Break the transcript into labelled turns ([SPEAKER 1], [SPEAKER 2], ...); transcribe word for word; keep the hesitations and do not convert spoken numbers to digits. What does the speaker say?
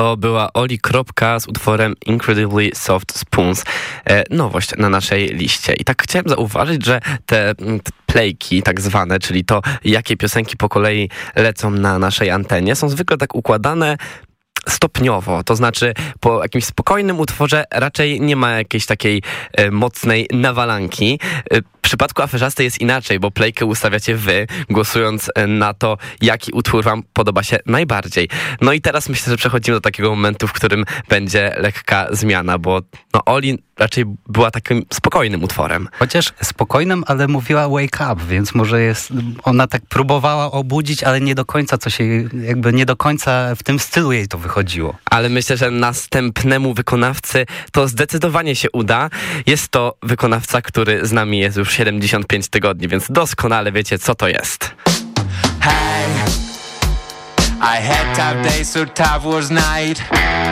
[SPEAKER 1] To była Oli Kropka z utworem Incredibly Soft Spoons. E, nowość na naszej liście. I tak chciałem zauważyć, że te, te playki tak zwane, czyli to, jakie piosenki po kolei lecą na naszej antenie, są zwykle tak układane stopniowo, to znaczy po jakimś spokojnym utworze raczej nie ma jakiejś takiej e, mocnej nawalanki. E, w przypadku Aferzasty jest inaczej, bo playkę ustawiacie wy, głosując na to, jaki utwór wam podoba się najbardziej. No i teraz myślę, że przechodzimy do takiego momentu, w którym będzie lekka zmiana, bo no, Oli raczej była takim spokojnym utworem.
[SPEAKER 2] Chociaż spokojnym, ale mówiła wake up, więc może jest, ona tak próbowała obudzić, ale nie do końca co się, jakby nie do końca w tym stylu jej to wychodziło.
[SPEAKER 1] Ale myślę, że następnemu wykonawcy to zdecydowanie się uda. Jest to wykonawca, który z nami jest już siedemdziesiąt pięć tygodni, więc doskonale wiecie, co to jest.
[SPEAKER 3] Hey, I had tough days, so tough was night.